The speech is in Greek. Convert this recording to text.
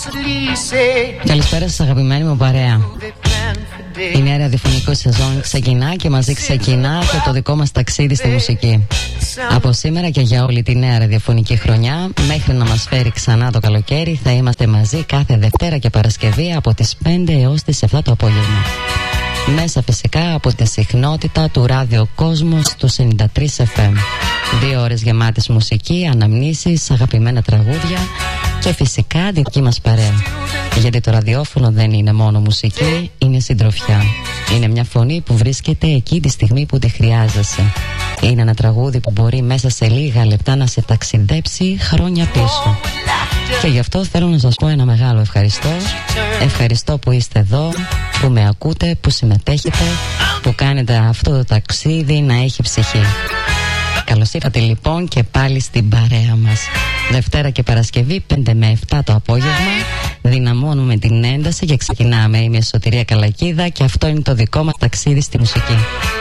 Καλησπέρα σας αγαπημένη μου παρέα. Η νέα ραδιοφωνική σεζόν ξεκινά και μαζί ξεκινά και το δικό μας ταξίδι στη μουσική. Από σήμερα και για όλη τη νέα ραδιοφωνική χρονιά, μέχρι να μας φέρει ξανά το καλοκαίρι, θα είμαστε μαζί κάθε Δευτέρα και Παρασκευή από τις 5 έως τις 7 το απόγευμα. Μέσα φυσικά από τη συχνότητα του Ράδιο Κόσμος του 93 FM. 2 ώρες γεμάτης μουσική, αναμνήσεις, αγαπημένα τραγούδια και φυσικά δική μας παρέα. Γιατί το ραδιόφωνο δεν είναι μόνο μουσική, είναι συντροφιά. Είναι μια φωνή που βρίσκεται εκεί τη στιγμή που τη χρειάζεσαι. Είναι ένα τραγούδι που μπορεί μέσα σε λίγα λεπτά να σε ταξιδέψει χρόνια πίσω. Και γι' αυτό θέλω να σας πω ένα μεγάλο ευχαριστώ. Ευχαριστώ που είστε εδώ, που με ακούτε, που συμμετέχετε, που κάνετε αυτό το ταξίδι να έχει ψυχή. Καλώς ήρθατε λοιπόν και πάλι στην παρέα μας. Δευτέρα και Παρασκευή 5 με 7 το απόγευμα. Δυναμώνουμε την ένταση και ξεκινάμε. Είμαι η Σωτηρία Καλακίδα και αυτό είναι το δικό μας ταξίδι στη μουσική.